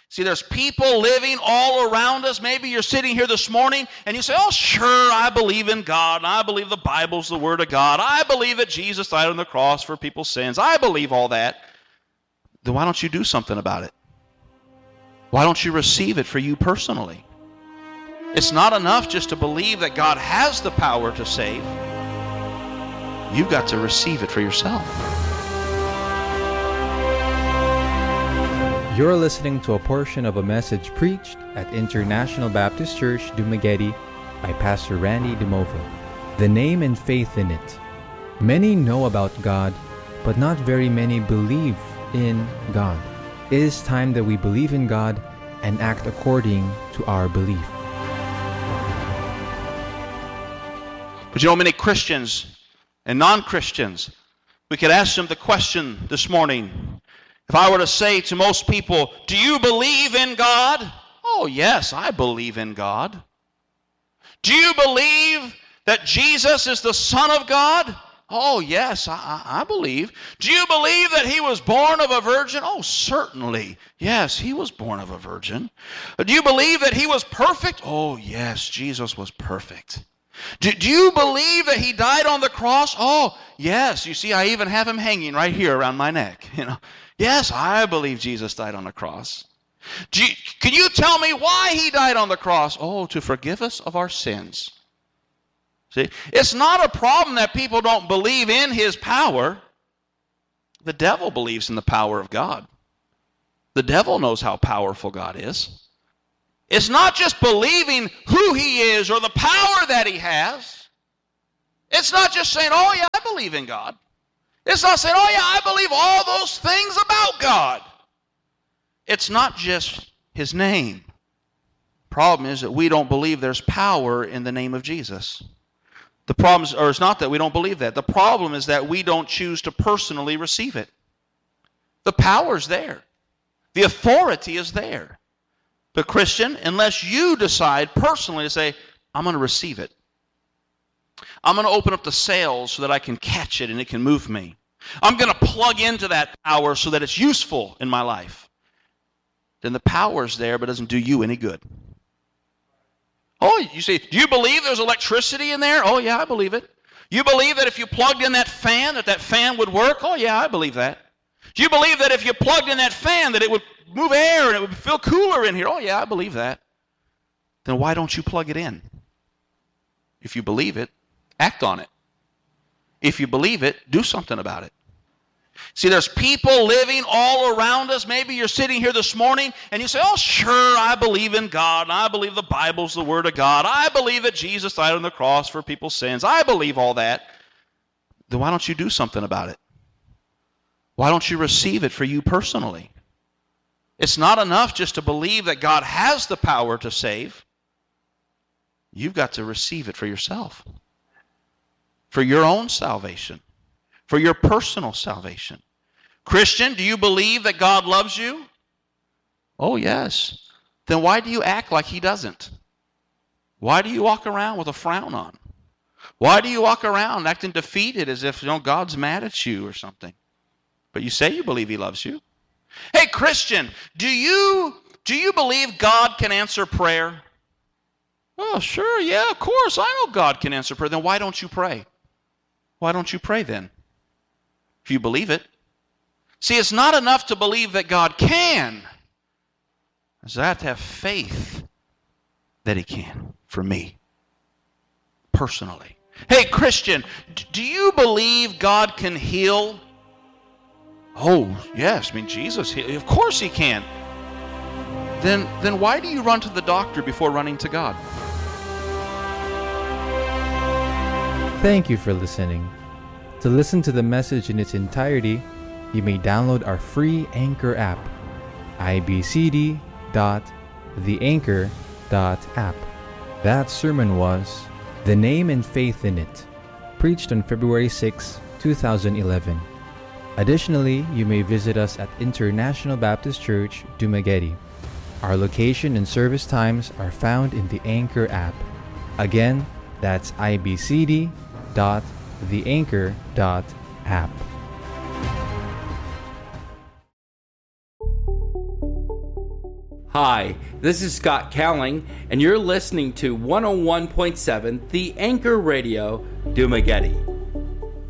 See, there's people living all around us. Maybe you're sitting here this morning and you say, oh, sure, I believe in God. I believe the Bible's the Word of God. I believe that Jesus died on the cross for people's sins. I believe all that. Then why don't you do something about it? Why don't you receive it for you personally? It's not enough just to believe that God has the power to save. You've got to receive it for yourself. You're listening to a portion of a message preached at International Baptist Church, Dumaguete by Pastor Randy DeMova. The name and faith in it. Many know about God, but not very many believe in God. It is time that we believe in God and act according to our belief. But you know, many Christians and non-Christians, we could ask them the question this morning. If I were to say to most people, do you believe in God? Oh, yes, I believe in God. Do you believe that Jesus is the Son of God? Oh, yes, I believe. Do you believe that he was born of a virgin? Oh, certainly. Yes, he was born of a virgin. Do you believe that he was perfect? Oh, yes, Jesus was perfect. Do you believe that he died on the cross? Oh, yes. You see, I even have him hanging right here around my neck. Yes, I believe Jesus died on the cross. Can you tell me why he died on the cross? Oh, to forgive us of our sins. See, it's not a problem that people don't believe in his power. The devil believes in the power of God. The devil knows how powerful God is. It's not just believing who he is or the power that he has. It's not just saying, oh yeah, I believe in God. It's not saying, oh yeah, I believe all those things about God. It's not just his name. Problem is that we don't believe there's power in the name of Jesus. The problem is, or it's not that we don't believe that. The problem is that we don't choose to personally receive it. The power's there. The authority is there. But Christian, unless you decide personally to say, I'm going to receive it. I'm going to open up the sails so that I can catch it and it can move me. I'm going to plug into that power so that it's useful in my life. Then the power's there, but it doesn't do you any good. Oh, you say, do you believe there's electricity in there? Oh, yeah, I believe it. You believe that if you plugged in that fan would work? Oh, yeah, I believe that. Do you believe that if you plugged in that fan that it would move air and it would feel cooler in here? Oh, yeah, I believe that. Then why don't you plug it in? If you believe it, act on it. If you believe it, do something about it. See, there's people living all around us. Maybe you're sitting here this morning and you say, oh, sure, I believe in God. And I believe the Bible's the Word of God. I believe that Jesus died on the cross for people's sins. I believe all that. Then why don't you do something about it? Why don't you receive it for you personally? It's not enough just to believe that God has the power to save. You've got to receive it for yourself. For your own salvation. For your personal salvation. Christian, do you believe that God loves you? Oh, yes. Then why do you act like he doesn't? Why do you walk around with a frown on? Why do you walk around acting defeated as if God's mad at you or something? But you say you believe he loves you. Hey, Christian, do you believe God can answer prayer? Oh, sure, yeah, of course. I know God can answer prayer. Then why don't you pray? Why don't you pray then? If you believe it. See, it's not enough to believe that God can. I have to have faith that he can for me, personally. Hey, Christian, do you believe God can heal? Oh, yes. Jesus, of course he can. Then why do you run to the doctor before running to God? Thank you for listening. To listen to the message in its entirety, you may download our free Anchor app, ibcd.theanchor.app. That sermon was The Name and Faith in It, preached on February 6, 2011. Additionally, you may visit us at International Baptist Church, Dumaguete. Our location and service times are found in the Anchor app. Again, that's ibcd.theanchor.app. Hi, this is Scott Cowling, and you're listening to 101.7 The Anchor Radio, Dumagetti.